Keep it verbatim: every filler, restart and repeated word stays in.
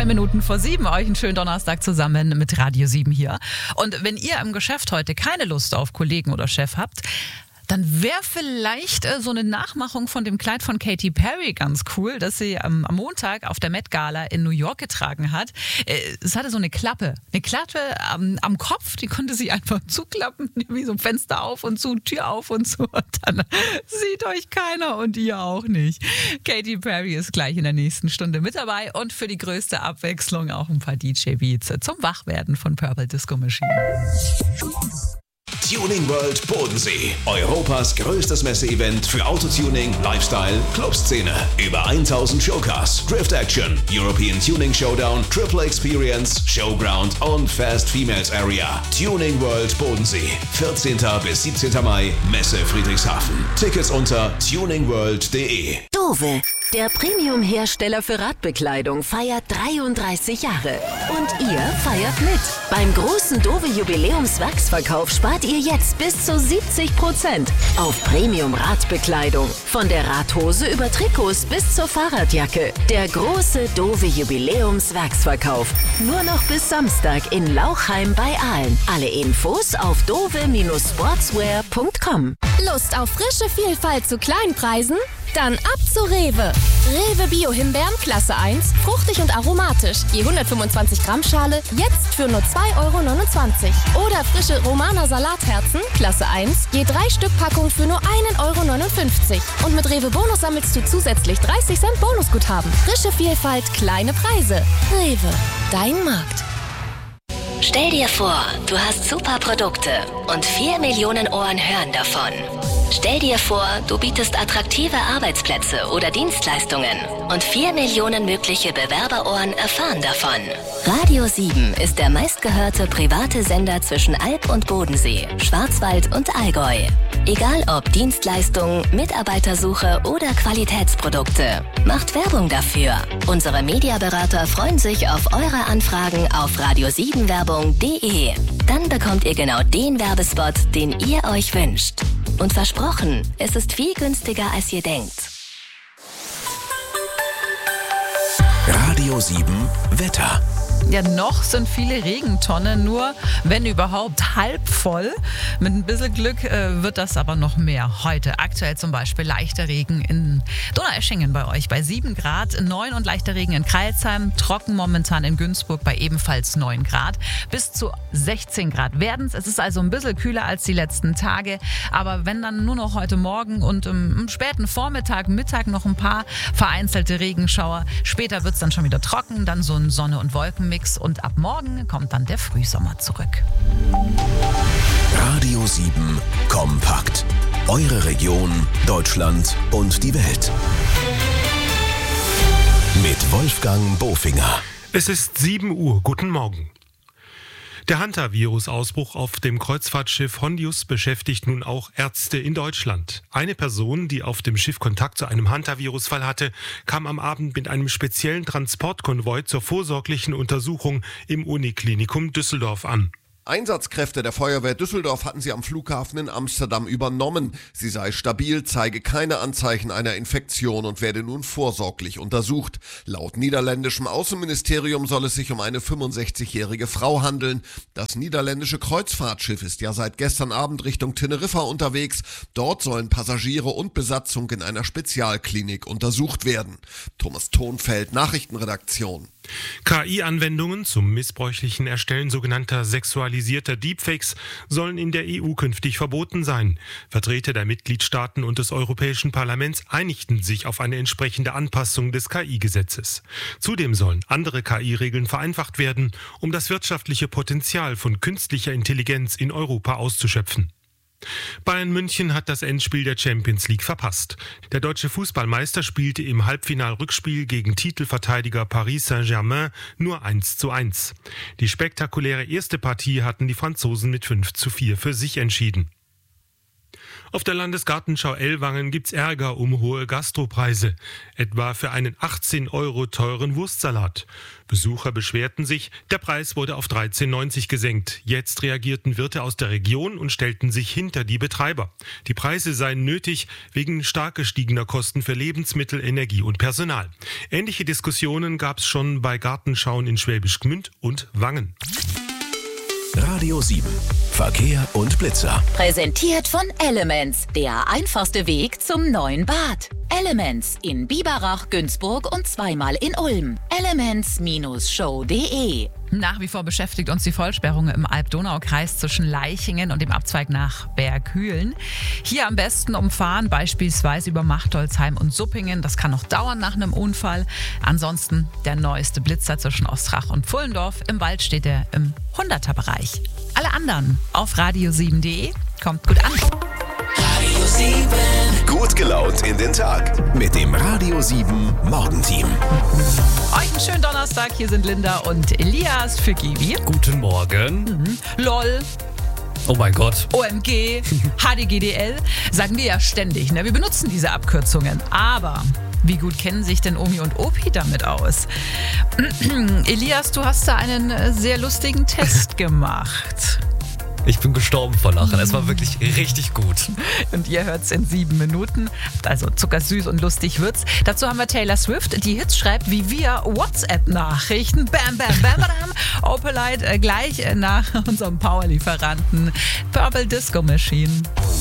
Zwei Minuten vor sieben, euch einen schönen Donnerstag zusammen mit Radio sieben hier. Und wenn ihr im Geschäft heute keine Lust auf Kollegen oder Chef habt, dann wäre vielleicht äh, so eine Nachmachung von dem Kleid von Katy Perry ganz cool, das sie ähm, am Montag auf der Met Gala in New York getragen hat. Äh, es hatte so eine Klappe, eine Klappe ähm, am Kopf, die konnte sie einfach zuklappen, wie so ein Fenster auf und zu, Tür auf und zu. Und dann sieht euch keiner und ihr auch nicht. Katy Perry ist gleich in der nächsten Stunde mit dabei und für die größte Abwechslung auch ein paar D J-Beats zum Wachwerden von Purple Disco Machine. Tuning World Bodensee. Europas größtes Messeevent für Autotuning, Lifestyle, Clubszene. Über tausend Showcars, Drift Action, European Tuning Showdown, Triple Experience, Showground und Fast Females Area. Tuning World Bodensee. vierzehnten bis siebzehnten Mai, Messe Friedrichshafen. Tickets unter tuningworld punkt de. Dove, der Premium-Hersteller für Radbekleidung, feiert dreiunddreißig Jahre. Und ihr feiert mit. Beim großen Dove-Jubiläums-Wachsverkauf spart ihr jetzt bis zu siebzig Prozent auf Premium-Radbekleidung. Von der Radhose über Trikots bis zur Fahrradjacke. Der große Dove-Jubiläums-Wachsverkauf. Nur noch bis Samstag in Lauchheim bei Aalen. Alle Infos auf dove Bindestrich sportswear punkt com. Lust auf frische Vielfalt zu kleinen Preisen? Dann ab zu Rewe. Rewe Bio-Himbeeren Klasse eins, fruchtig und aromatisch. Je hundertfünfundzwanzig Gramm Schale, jetzt für nur zwei Euro neunundzwanzig. Oder frische Romaner Salatherzen Klasse eins, je drei Stück Packung für nur einen Euro neunundfünfzig. Und mit Rewe Bonus sammelst du zusätzlich dreißig Cent Bonusguthaben. Frische Vielfalt, kleine Preise. Rewe, dein Markt. Stell dir vor, du hast super Produkte und vier Millionen Ohren hören davon. Stell dir vor, du bietest attraktive Arbeitsplätze oder Dienstleistungen und vier Millionen mögliche Bewerberohren erfahren davon. Radio sieben ist der meistgehörte private Sender zwischen Alb und Bodensee, Schwarzwald und Allgäu. Egal ob Dienstleistungen, Mitarbeitersuche oder Qualitätsprodukte, macht Werbung dafür. Unsere Mediaberater freuen sich auf eure Anfragen auf radio sieben werbung punkt de. Dann bekommt ihr genau den Werbespot, den ihr euch wünscht. Und versprochen, es ist viel günstiger, als ihr denkt. Radio sieben Wetter. Ja, noch sind viele Regentonnen, nur wenn überhaupt halb voll. Mit ein bisschen Glück äh, wird das aber noch mehr heute. Aktuell zum Beispiel leichter Regen in Donaueschingen bei euch bei sieben Grad, neun und leichter Regen in Crailsheim, trocken momentan in Günzburg bei ebenfalls neun Grad. Bis zu sechzehn Grad werden es. Es ist also ein bisschen kühler als die letzten Tage, aber wenn dann nur noch heute Morgen und im, im späten Vormittag, Mittag noch ein paar vereinzelte Regenschauer. Später wird es dann schon wieder trocken, dann so ein Sonne- und Wolkenmix. Und ab morgen kommt dann der Frühsommer zurück. Radio sieben Kompakt. Eure Region, Deutschland und die Welt. Mit Wolfgang Bofinger. Es ist sieben Uhr. Guten Morgen. Der Hantavirus-Ausbruch auf dem Kreuzfahrtschiff Hondius beschäftigt nun auch Ärzte in Deutschland. Eine Person, die auf dem Schiff Kontakt zu einem Hantavirus-Fall hatte, kam am Abend mit einem speziellen Transportkonvoi zur vorsorglichen Untersuchung im Uniklinikum Düsseldorf an. Einsatzkräfte der Feuerwehr Düsseldorf hatten sie am Flughafen in Amsterdam übernommen. Sie sei stabil, zeige keine Anzeichen einer Infektion und werde nun vorsorglich untersucht. Laut niederländischem Außenministerium soll es sich um eine fünfundsechzigjährige Frau handeln. Das niederländische Kreuzfahrtschiff ist ja seit gestern Abend Richtung Teneriffa unterwegs. Dort sollen Passagiere und Besatzung in einer Spezialklinik untersucht werden. Thomas Thonfeld, Nachrichtenredaktion. K I-Anwendungen zum missbräuchlichen Erstellen sogenannter sexualisierter Deepfakes sollen in der E U künftig verboten sein. Vertreter der Mitgliedstaaten und des Europäischen Parlaments einigten sich auf eine entsprechende Anpassung des K I-Gesetzes. Zudem sollen andere K I-Regeln vereinfacht werden, um das wirtschaftliche Potenzial von künstlicher Intelligenz in Europa auszuschöpfen. Bayern München hat das Endspiel der Champions League verpasst. Der deutsche Fußballmeister spielte im Halbfinalrückspiel gegen Titelverteidiger Paris Saint-Germain nur eins zu eins. Die spektakuläre erste Partie hatten die Franzosen mit fünf zu vier für sich entschieden. Auf der Landesgartenschau Ellwangen gibt's Ärger um hohe Gastropreise, etwa für einen achtzehn Euro teuren Wurstsalat. Besucher beschwerten sich, der Preis wurde auf dreizehn neunzig gesenkt. Jetzt reagierten Wirte aus der Region und stellten sich hinter die Betreiber. Die Preise seien nötig wegen stark gestiegener Kosten für Lebensmittel, Energie und Personal. Ähnliche Diskussionen gab es schon bei Gartenschauen in Schwäbisch Gmünd und Wangen. Radio sieben. Verkehr und Blitzer. Präsentiert von Elements, der einfachste Weg zum neuen Bad. Elements in Biberach, Günzburg und zweimal in Ulm. elements Show punkt de. Nach wie vor beschäftigt uns die Vollsperrung im Alb-Donau-Kreis zwischen Leichingen und dem Abzweig nach Berghülen. Hier am besten umfahren, beispielsweise über Machtolzheim und Suppingen. Das kann noch dauern nach einem Unfall. Ansonsten der neueste Blitzer zwischen Ostrach und Pfullendorf. Im Wald steht er im hunderter-Bereich. Alle anderen auf radio sieben punkt de. Kommt gut an. Radio sieben. Gut gelaunt in den Tag mit dem Radio sieben Morgenteam. Euch einen schönen Donnerstag. Hier sind Linda und Elias für Gibi. Guten Morgen. Mhm. LOL. Oh mein Gott. O M G, H D G D L, sagen wir ja ständig, ne? Wir benutzen diese Abkürzungen. Aber wie gut kennen sich denn Omi und Opi damit aus? Elias, du hast da einen sehr lustigen Test gemacht. Ich bin gestorben vor Lachen. Es war wirklich richtig gut. Und ihr hört's in sieben Minuten. Also zuckersüß und lustig wird's. Dazu haben wir Taylor Swift, die Hits schreibt wie wir WhatsApp-Nachrichten. Bam, bam, bam, bam. Opelite äh, gleich nach unserem Powerlieferanten Purple Disco Machine.